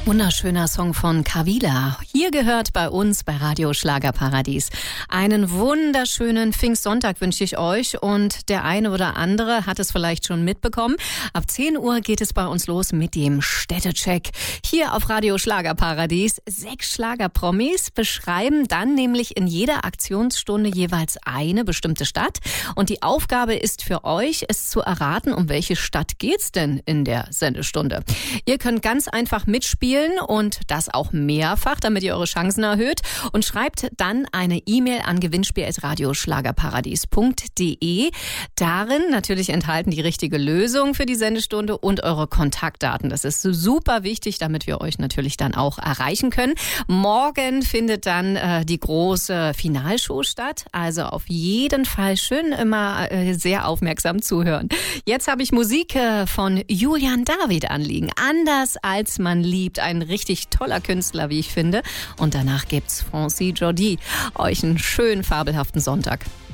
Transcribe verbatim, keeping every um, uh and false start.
Wunderschöner Song von Kavila. Hier gehört bei uns bei Radio Schlagerparadies. Einen wunderschönen Pfingstsonntag wünsche ich euch und der eine oder andere hat es vielleicht schon mitbekommen. Ab zehn Uhr geht es bei uns los mit dem Städtecheck. Hier auf Radio Schlagerparadies. Sechs Schlagerpromis beschreiben dann nämlich in jeder Aktionsstunde jeweils eine bestimmte Stadt. Und die Aufgabe ist für euch, es zu erraten, um welche Stadt geht's denn in der Sendestunde. Ihr könnt ganz einfach mitspielen und das auch mehrfach, damit ihr eure Chancen erhöht, und schreibt dann eine E-Mail an gewinnspiel at radioschlagerparadies punkt de. Darin natürlich enthalten die richtige Lösung für die Sendestunde und eure Kontaktdaten. Das ist super wichtig, damit wir euch natürlich dann auch erreichen können. Morgen findet dann äh, die große Finalshow statt, also auf jeden Fall schön immer äh, sehr aufmerksam zuhören. Jetzt habe ich Musik äh, von Julian David anliegen. Anders als man liebt. Ein richtig toller Künstler, wie ich finde. Und danach gibt's Francis Jordi. Euch einen schönen, fabelhaften Sonntag.